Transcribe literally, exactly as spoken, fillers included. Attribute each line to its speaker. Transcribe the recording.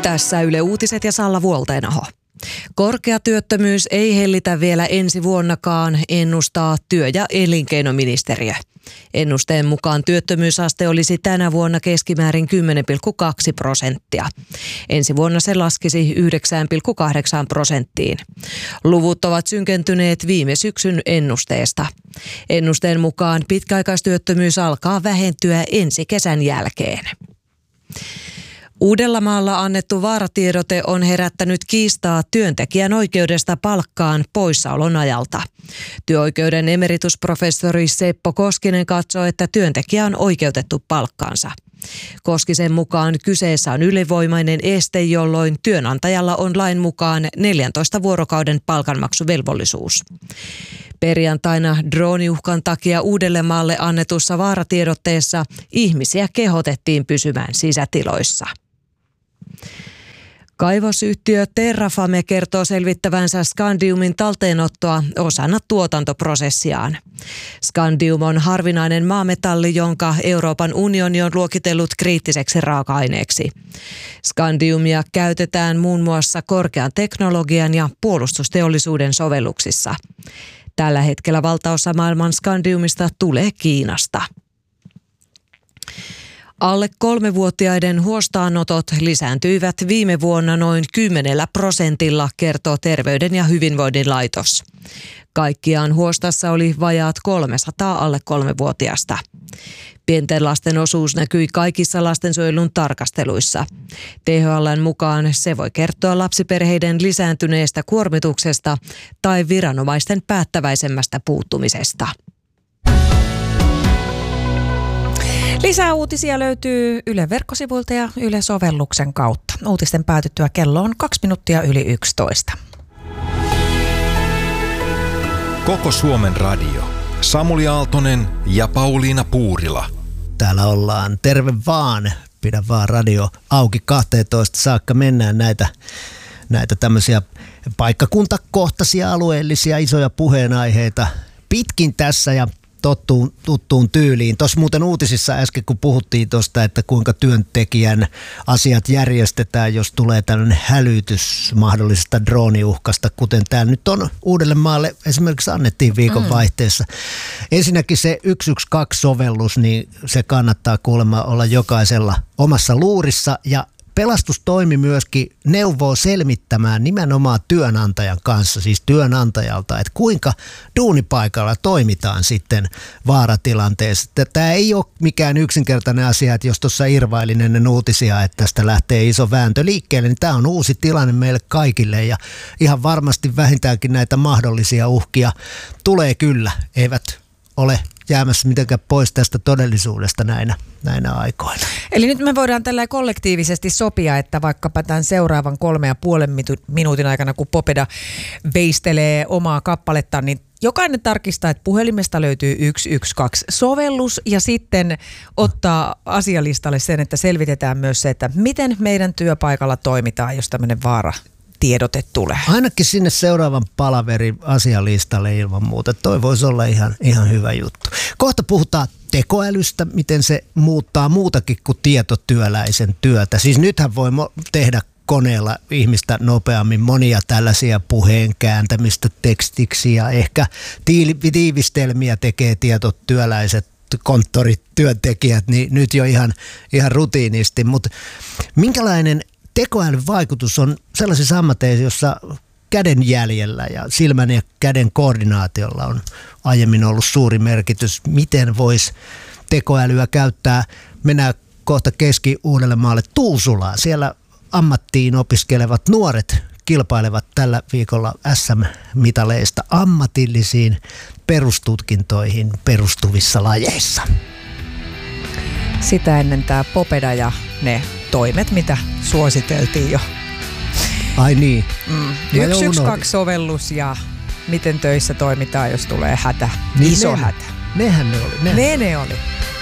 Speaker 1: Tässä Yle Uutiset ja Salla Vuolteenaho. Korkea työttömyys ei hellitä vielä ensi vuonnakaan, ennustaa työ- ja elinkeinoministeriö. Ennusteen mukaan työttömyysaste olisi tänä vuonna keskimäärin kymmenen pilkku kaksi prosenttia. Ensi vuonna se laskisi yhdeksän pilkku kahdeksan prosenttiin. Luvut ovat synkentyneet viime syksyn ennusteesta. Ennusteen mukaan pitkäaikaistyöttömyys alkaa vähentyä ensi kesän jälkeen. Uudellamaalla annettu vaaratiedote on herättänyt kiistaa työntekijän oikeudesta palkkaan poissaolon ajalta. Työoikeuden emeritusprofessori Seppo Koskinen katsoo, että työntekijä on oikeutettu palkkaansa. Koskisen mukaan kyseessä on ylivoimainen este, jolloin työnantajalla on lain mukaan neljäntoista vuorokauden palkanmaksuvelvollisuus. Perjantaina drooniuhkan takia Uudellemaalle annetussa vaaratiedotteessa ihmisiä kehotettiin pysymään sisätiloissa. Kaivosyhtiö Terrafame kertoo selvittävänsä skandiumin talteenottoa osana tuotantoprosessiaan. Skandium on harvinainen maametalli, jonka Euroopan unioni on luokitellut kriittiseksi raaka-aineeksi. Skandiumia käytetään muun muassa korkean teknologian ja puolustusteollisuuden sovelluksissa. Tällä hetkellä valtaosa maailman skandiumista tulee Kiinasta. Alle kolmevuotiaiden huostaanotot lisääntyivät viime vuonna noin kymmenellä prosentilla, kertoo Terveyden ja hyvinvoinnin laitos. Kaikkiaan huostassa oli vajaat kolmesataa alle kolmevuotiasta. Pienten lasten osuus näkyi kaikissa lastensuojelun tarkasteluissa. T H L:n mukaan se voi kertoa lapsiperheiden lisääntyneestä kuormituksesta tai viranomaisten päättäväisemmästä puuttumisesta.
Speaker 2: Lisää uutisia löytyy Yle verkkosivuilta ja Yle-sovelluksen kautta. Uutisten päätyttyä kello on kaksi minuuttia yli yksitoista.
Speaker 3: Koko Suomen radio. Samuli Aaltonen ja Pauliina Puurila.
Speaker 4: Täällä ollaan. Terve vaan. Pidä vaan radio auki kahteentoista saakka. Mennään näitä, näitä tämmöisiä paikkakuntakohtaisia, alueellisia, isoja puheenaiheita pitkin tässä ja Tottuun, tuttuun tyyliin. Tuossa muuten uutisissa äsken, kun puhuttiin tuosta, että kuinka työntekijän asiat järjestetään, jos tulee tällainen hälytys mahdollisesta drooniuhkasta, kuten täällä nyt on Uudellemaalle esimerkiksi annettiin viikonvaihteessa. Mm. Ensinnäkin se yksi yksi kaksi-sovellus, niin se kannattaa kuulemma olla jokaisella omassa luurissa ja pelastustoimi myöskin neuvoo selvittämään nimenomaan työnantajan kanssa, siis työnantajalta, että kuinka duunipaikalla toimitaan sitten vaaratilanteessa. Tämä ei ole mikään yksinkertainen asia, että jos tuossa irvailin ennen uutisia, että tästä lähtee iso vääntö liikkeelle, niin tämä on uusi tilanne meille kaikille ja ihan varmasti vähintäänkin näitä mahdollisia uhkia tulee kyllä, eivät ole jäämässä mitenkään pois tästä todellisuudesta näinä, näinä aikoina.
Speaker 2: Eli nyt me voidaan tällä kollektiivisesti sopia, että vaikkapa tämän seuraavan kolme ja puolen minuutin aikana, kun Popeda veistelee omaa kappalettaan, niin jokainen tarkistaa, että puhelimesta löytyy yksi yksi kaksi-sovellus ja sitten ottaa asialistalle sen, että selvitetään myös se, että miten meidän työpaikalla toimitaan, jos tämmöinen vaara tiedote tulee.
Speaker 4: Ainakin sinne seuraavan palaverin asialistalle ilman muuta. Toi voisi olla ihan, ihan hyvä juttu. Kohta puhutaan tekoälystä, miten se muuttaa muutakin kuin tietotyöläisen työtä. Siis nythän voi tehdä koneella ihmistä nopeammin monia tällaisia puheen kääntämistä tekstiksi ja ehkä tiivistelmiä tekee tietotyöläiset konttorityöntekijät, niin nyt jo ihan, ihan rutiinisti. Mutta minkälainen tekoälyn vaikutus on sellaisissa ammateissa, jossa kädenjäljellä ja silmän ja käden koordinaatiolla on aiemmin ollut suuri merkitys. Miten voisi tekoälyä käyttää? Mennään kohta Keski-Uudellemaalle Tuusulaan. Siellä ammattiin opiskelevat nuoret kilpailevat tällä viikolla S M-mitaleista ammatillisiin perustutkintoihin perustuvissa lajeissa.
Speaker 2: Sitä ennen tämä Popeda ja ne toimet, mitä suositeltiin jo.
Speaker 4: Ai niin.
Speaker 2: Mm. yksi yksi kaksi-sovellus ja miten töissä toimitaan, jos tulee hätä.
Speaker 4: Niin
Speaker 2: Iso
Speaker 4: ne,
Speaker 2: hätä.
Speaker 4: Nehän ne oli.
Speaker 2: Nehän. Ne ne oli.